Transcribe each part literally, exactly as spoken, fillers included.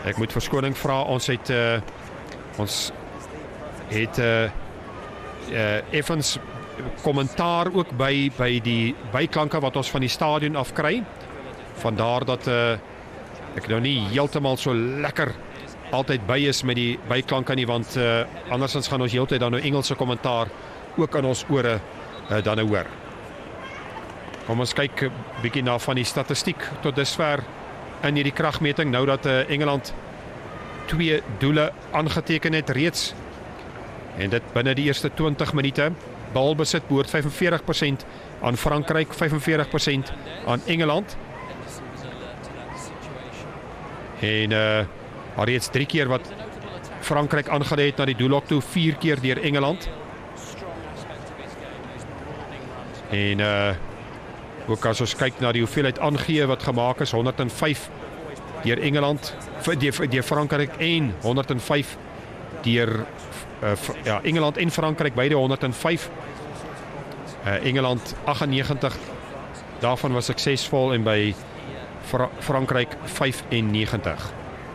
Ek moet verskoning vra, ons het uh, ons het uh, uh, effens kommentaar ook by by die byklanke wat ons van die stadion af kry. Vandaar dat uh, ek nou nie heeltemal so lekker altyd by is met die byklanke nie, want uh, andersins gaan ons heeltyd dan nou Engelse kommentaar ook in ons ore uh, dan nou hoor. Kom ons kyk 'n bietjie na van die statistiek tot dusver in hierdie kragmeting, nou dat uh, Engeland twee doele aangeteken het reeds, en dit binne die eerste twintig minute. Balbesit behoort vyf en veertig persent aan Frankryk, vyf en veertig persent aan Engeland. En uh, al reeds drie keer wat Frankryk aangelê het na die doellok toe, vier keer deur Engeland. En uh, ook as ons kyk na die hoeveelheid aangee wat gemaak is, honderd en vyf deur Engeland, deur, deur Frankryk en honderd en vyf deur uh, ja, Engeland en Frankryk, beide honderd en vyf. Uh, Engeland aggennegentig daarvan was suksesvol en by Fra Frankryk vyfennegentig.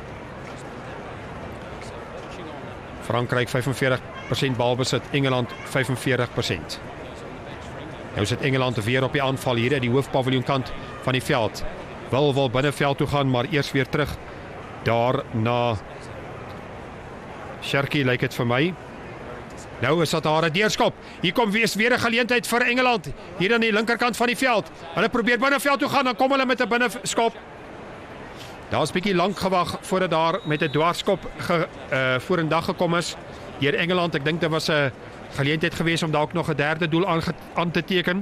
Frankryk vyf en veertig persent balbesit, Engeland vyf en veertig persent. Nou sit Engeland weer op die aanval hier uit die hoofpaviljoenkant van die veld. Wil wil binneveld toe gaan, maar eers weer terug daar na Sherky, lyk dit vir my. Nou is dat daar 'n deurskop. Hier kom weer weer 'n geleentheid vir Engeland hier aan die linkerkant van die veld. Hulle probeer binneveld toe gaan, dan kom hulle met 'n binneskop. Daar's bietjie lank gewag voordat daar met 'n dwarskop ge, uh, vorendag gekom is deur Engeland. Ek dink dit was 'n geleentheid geweest om dalk nog 'n derde doel aan, aan te teken.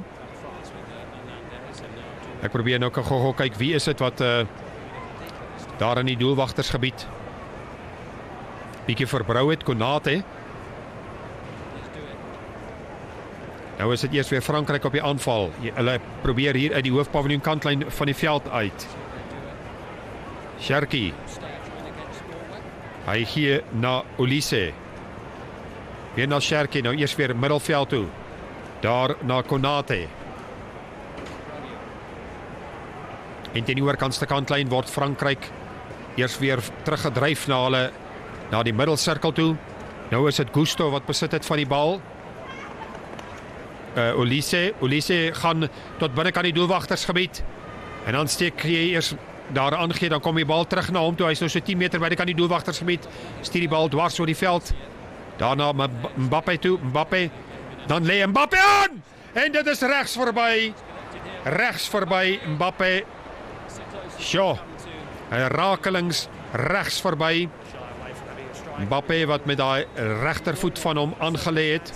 Ek probeer nou gou-gou kyk wie is dit wat uh, daar in die doelwagtersgebied bietjie verbrou het, Konate. Nou is dit eers weer Frankryk op die aanval. Hulle probeer hier uit die hoofpaviljoen kantlyn van die veld uit. Sherky. Hy gee na Olise. Weer na Sherky, nou eers weer middelveld toe. Daar na Konate. En teen die oorkantste kantlyn word Frankryk eers weer teruggedryf na hulle na die middelsirkel toe. Nou is dit Gusto wat besit het van die bal. Uh, Olise, Olise gaan tot binnekant die doelwagtersgebied. En dan steek jy eers daar aangee, dan kom die bal terug na hom toe. Hy is nou so tien meter by die kant die doelwagtersgebied. Stuur die bal dwars oor die veld. Daarna Mbappe toe, Mbappe. Dan lê Mbappe aan! En dit is regs verby. Regs verby Mbappe. Sjoe. Hy rakelings regs verby. Mbappe wat met daai regtervoet van hom aangelê het.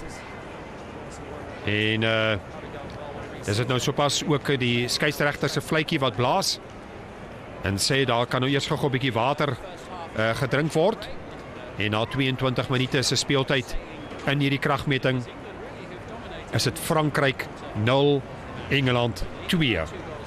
En uh, is dit nou sopas ook die skeieregter se fluitjie wat blaas en sê daar kan nou eers gou 'n bietjie water uh, gedrink word. En na tweeëntwintig minute se speeltyd in hierdie kragmeting is dit Frankryk nul, Engeland twee.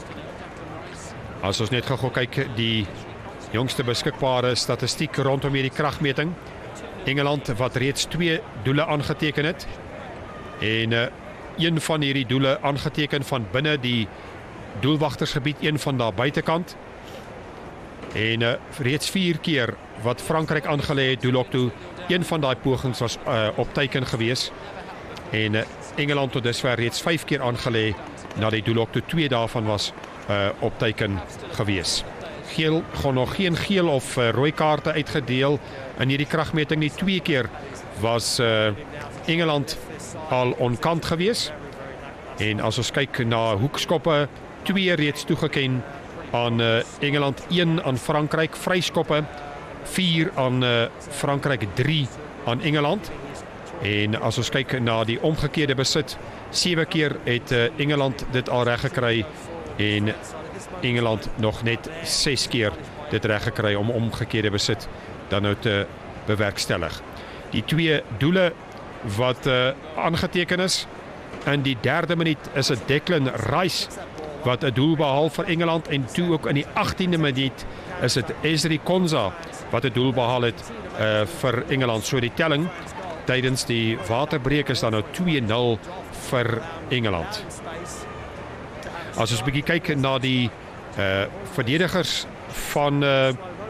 As ons net gou kyk die jongste beskikbare statistiek rondom hierdie kragmeting. Engeland wat reeds twee doele aangeteken het. En uh, een van hierdie doele aangeteken van binne die doelwagtersgebied, een van daar buitekant. En uh, reeds vier keer wat Frankryk aangelê het doelhok toe, een van daai pogings was uh, op teiken gewees. En uh, Engeland tot dusver reeds vyf keer aangelê na die doelhok toe, twee daarvan was uh, op teiken gewees. Geel, gaan nog geen geel of uh, rooi kaarte uitgedeel in hierdie kragmeting nie. Twee keer was uh, Engeland al onkant gewees. En as ons kyk na hoekskoppe, twee reeds toegeken aan uh, Engeland, een aan Frankryk, vryskoppe, vier aan uh, Frankryk, drie aan Engeland. En as ons kyk na die omgekeerde besit, sewe keer het uh, Engeland dit al reg gekry en Engeland nog net ses keer dit reg gekry om omgekeerde besit dan nou te bewerkstellig. Die twee doele wat uh, aangeteken is, in die derde minuut is het Declan Rice wat 'n doel behaal vir Engeland, en toe ook in die agtiende minuut is het Ezri Konsa wat 'n doel behaal het uh, vir Engeland. So die telling tydens die waterbreek is dan nou twee nul vir Engeland. As ons 'n bietjie kyk na die uh, verdedigers van uh,